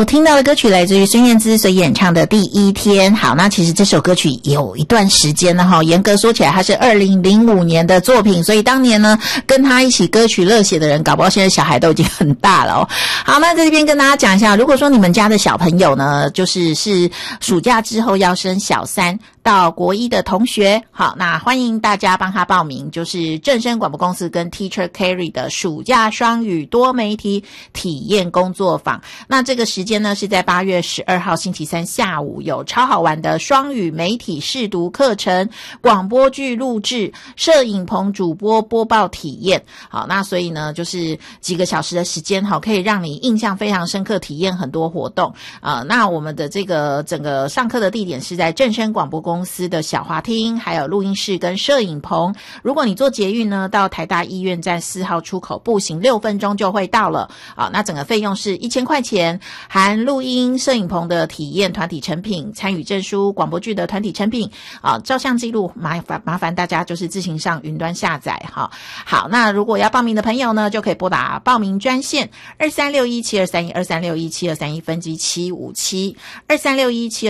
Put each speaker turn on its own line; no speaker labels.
好，听到的歌曲来自于孙燕姿所演唱的《第一天》。好，那其实这首歌曲有一段时间了哈，严格说起来它是2005年的作品，所以当年呢跟他一起歌曲热血的人，搞不好现在小孩都已经很大了哦。好，那在这边跟大家讲一下，如果说你们家的小朋友呢，是暑假之后要升小3到国1的同学，好，那欢迎大家帮他报名，就是正声广播公司跟 Teacher Carry 的暑假双语多媒体体验工作坊。那这个时间呢是在8月12号星期三下午，有超好玩的双语媒体试读课程、广播剧录制、摄影棚主播播报体验。好，那所以呢就是几个小时的时间，好，可以让你印象非常深刻，体验很多活动。那我们的这个整个上课的地点是在正声广播公司的小华厅，还有录音室跟摄影棚。如果你坐捷运呢，到台大医院站4号出口步行6分钟就会到了。那整个费用是1000块钱，含录音、摄影棚的体验、团体成品、参与证书、广播剧的团体成品照相记录，麻烦大家就是自行上云端下载哈。好，那如果要报名的朋友呢，就可以拨打报名专线23617231 23617231分机757 23617231